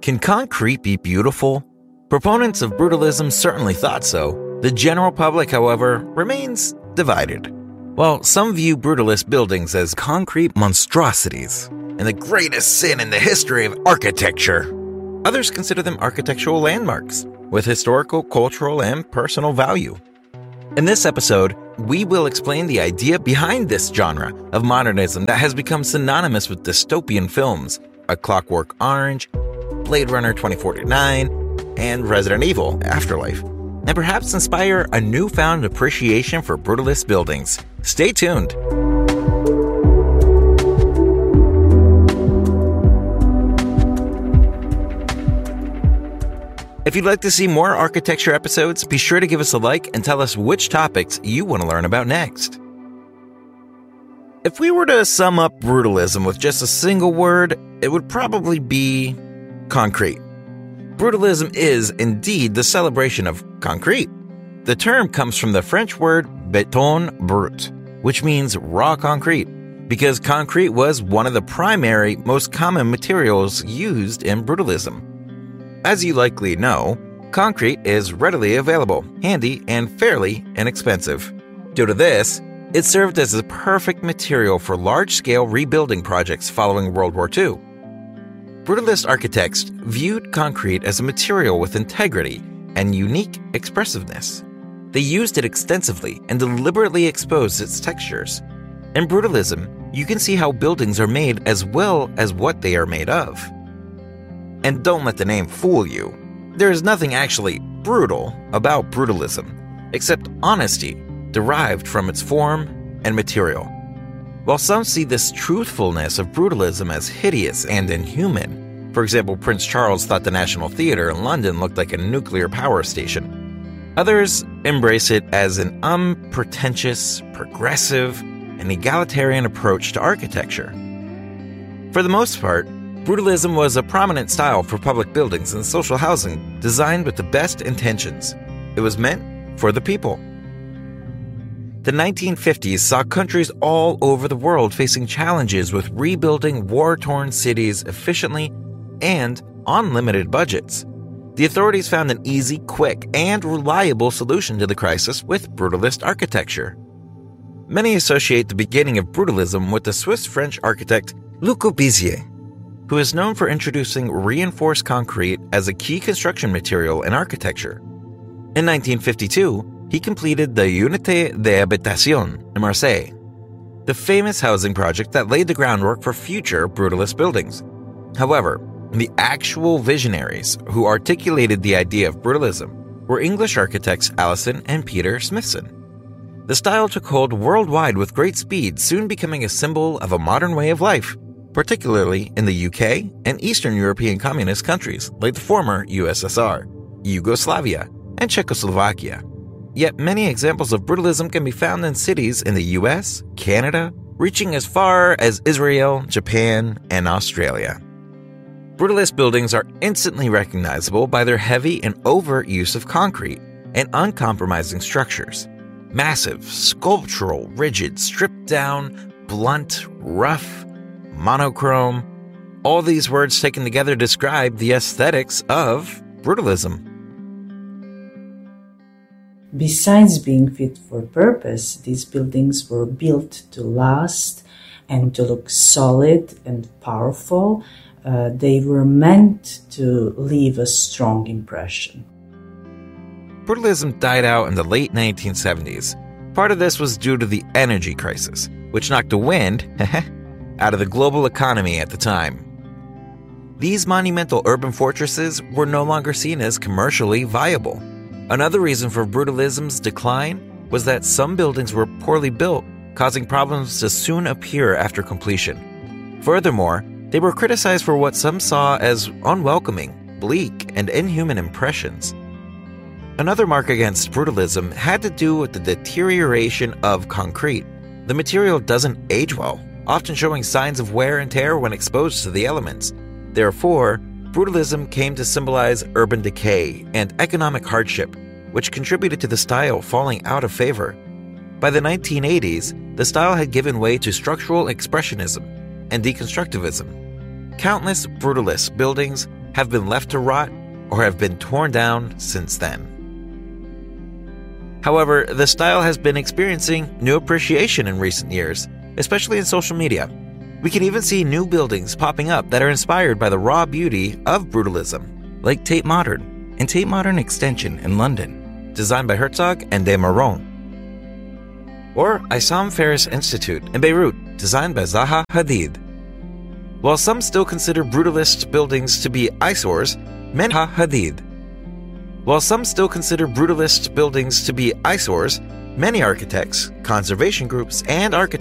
Can concrete be beautiful? Proponents of brutalism certainly thought so. The general public, however, remains divided. While some view brutalist buildings as concrete monstrosities and the greatest sin in the history of architecture, others consider them architectural landmarks with historical, cultural, and personal value. In this episode, we will explain the idea behind this genre of modernism that has become synonymous with dystopian films, A Clockwork Orange, Blade Runner 2049, and Resident Evil Afterlife, and perhaps inspire a newfound appreciation for brutalist buildings. Stay tuned. If you'd like to see more architecture episodes, be sure to give us a like and tell us which topics you want to learn about next. If we were to sum up brutalism with just a single word, it would probably be concrete. Brutalism is indeed the celebration of concrete. The term comes from the French word béton brut, which means raw concrete, because concrete was one of the primary, most common materials used in brutalism. As you likely know, concrete is readily available, handy, and fairly inexpensive. Due to this, it served as the perfect material for large-scale rebuilding projects following World War II. Brutalist architects viewed concrete as a material with integrity and unique expressiveness. They used it extensively and deliberately exposed its textures. In brutalism, you can see how buildings are made as well as what they are made of. And don't let the name fool you. There is nothing actually brutal about brutalism, except honesty derived from its form and material. While some see this truthfulness of brutalism as hideous and inhuman, for example, Prince Charles thought the National Theatre in London looked like a nuclear power station, others embrace it as an unpretentious, progressive, and egalitarian approach to architecture. For the most part, brutalism was a prominent style for public buildings and social housing designed with the best intentions. It was meant for the people. The 1950s saw countries all over the world facing challenges with rebuilding war-torn cities efficiently and on limited budgets. The authorities found an easy, quick, and reliable solution to the crisis with brutalist architecture. Many associate the beginning of brutalism with the Swiss-French architect Le Corbusier, who is known for introducing reinforced concrete as a key construction material in architecture. In 1952, he completed the Unité d'Habitation in Marseille, the famous housing project that laid the groundwork for future brutalist buildings. However, the actual visionaries who articulated the idea of brutalism were English architects Alison and Peter Smithson. The style took hold worldwide with great speed, soon becoming a symbol of a modern way of life, particularly in the UK and Eastern European communist countries like the former USSR, Yugoslavia, and Czechoslovakia. Yet many examples of brutalism can be found in cities in the US, Canada, reaching as far as Israel, Japan, and Australia. Brutalist buildings are instantly recognizable by their heavy and overt use of concrete and uncompromising structures. Massive, sculptural, rigid, stripped down, blunt, rough, monochrome. All these words taken together describe the aesthetics of brutalism. Besides being fit for purpose, these buildings were built to last and to look solid and powerful. They were meant to leave a strong impression. Brutalism died out in the late 1970s. Part of this was due to the energy crisis, which knocked the wind out of the global economy at the time. These monumental urban fortresses were no longer seen as commercially viable. Another reason for brutalism's decline was that some buildings were poorly built, causing problems to soon appear after completion. Furthermore, they were criticized for what some saw as unwelcoming, bleak, and inhuman impressions. Another mark against brutalism had to do with the deterioration of concrete. The material doesn't age well, often showing signs of wear and tear when exposed to the elements. Therefore, brutalism came to symbolize urban decay and economic hardship, which contributed to the style falling out of favor. By the 1980s, the style had given way to structural expressionism and deconstructivism. Countless brutalist buildings have been left to rot or have been torn down since then. However, the style has been experiencing new appreciation in recent years, especially in social media. We can even see new buildings popping up that are inspired by the raw beauty of brutalism, like Tate Modern and Tate Modern Extension in London, designed by Herzog and de Meuron. Or Issam Ferris Institute in Beirut, designed by Zaha Hadid. While some still consider brutalist buildings to be eyesores, many architects, conservation groups, and architects